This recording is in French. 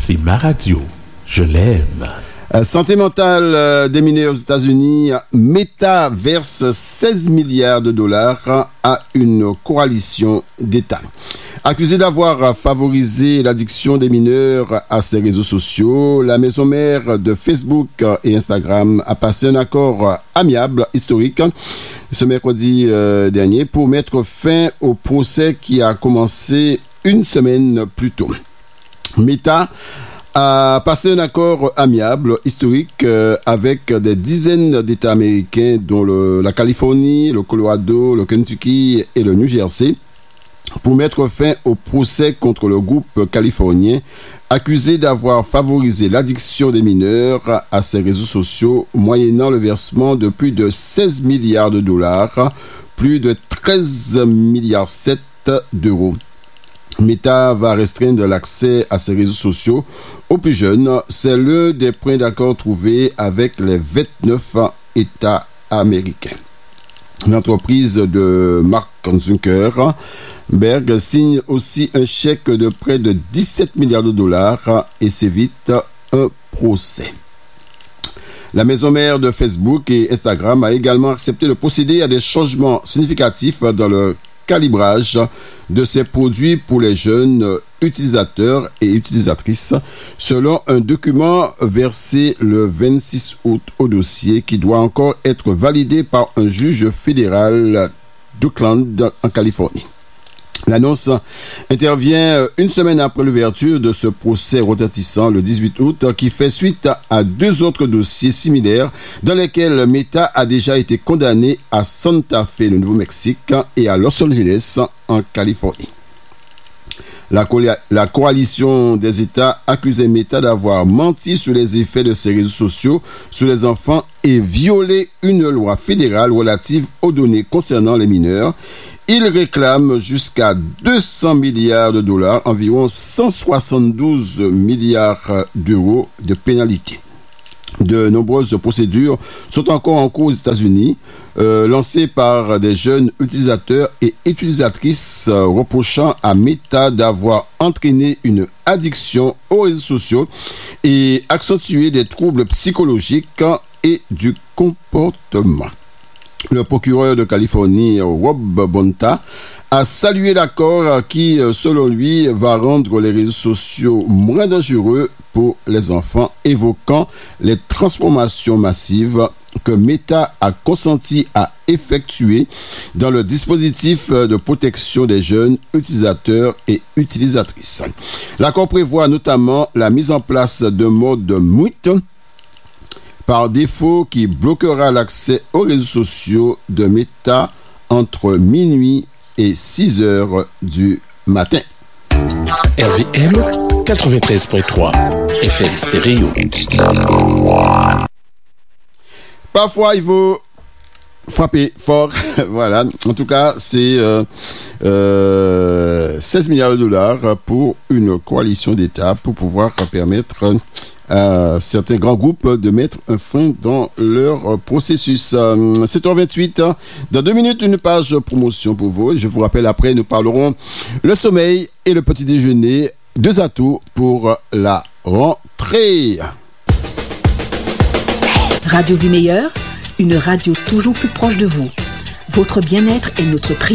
C'est ma radio. Je l'aime. Santé mentale des mineurs aux États-Unis, Meta verse 16 milliards de dollars à une coalition d'États. Accusée d'avoir favorisé l'addiction des mineurs à ses réseaux sociaux, la maison mère de Facebook et Instagram a passé un accord amiable historique ce mercredi dernier pour mettre fin au procès qui a commencé une semaine plus tôt. Meta a passé un accord amiable historique avec des dizaines d'États américains dont la Californie, le Colorado, le Kentucky et le New Jersey pour mettre fin au procès contre le groupe californien accusé d'avoir favorisé l'addiction des mineurs à ses réseaux sociaux moyennant le versement de plus de 16 milliards de dollars, plus de 13 milliards 7 d'euros. Meta va restreindre l'accès à ses réseaux sociaux aux plus jeunes. C'est l'un des points d'accord trouvés avec les 29 États américains. L'entreprise de Mark Zuckerberg signe aussi un chèque de près de 17 milliards de dollars et s'évite un procès. La maison mère de Facebook et Instagram a également accepté de procéder à des changements significatifs dans le calibrage de ces produits pour les jeunes utilisateurs et utilisatrices, selon un document versé le 26 août au dossier qui doit encore être validé par un juge fédéral d'Oakland en Californie. L'annonce intervient une semaine après l'ouverture de ce procès retentissant le 18 août qui fait suite à deux autres dossiers similaires dans lesquels Meta a déjà été condamné à Santa Fe, le Nouveau-Mexique, et à Los Angeles, en Californie. La coalition des États accusait Meta d'avoir menti sur les effets de ses réseaux sociaux sur les enfants et violé une loi fédérale relative aux données concernant les mineurs. Il réclame jusqu'à 200 milliards de dollars, environ 172 milliards d'euros de pénalités. De nombreuses procédures sont encore en cours aux États-Unis, lancées par des jeunes utilisateurs et utilisatrices reprochant à Meta d'avoir entraîné une addiction aux réseaux sociaux et accentué des troubles psychologiques et du comportement. Le procureur de Californie, Rob Bonta, a salué l'accord qui, selon lui, va rendre les réseaux sociaux moins dangereux pour les enfants, évoquant les transformations massives que Meta a consenti à effectuer dans le dispositif de protection des jeunes utilisateurs et utilisatrices. L'accord prévoit notamment la mise en place d'un mode mute par défaut qui bloquera l'accès aux réseaux sociaux de Meta entre minuit et 6 heures du matin. RVM 93.3 FM stéréo. Parfois, il faut frapper fort. Voilà. En tout cas, c'est 16 milliards de dollars pour une coalition d'États pour pouvoir permettre à certains grands groupes de mettre un frein dans leur processus. 7h28. Dans 2 minutes, une page promotion pour vous. Je vous rappelle, après, nous parlerons le sommeil et le petit déjeuner. 2 atouts pour la rentrée. Radio Vie Meilleure, une radio toujours plus proche de vous. Votre bien-être est notre priorité.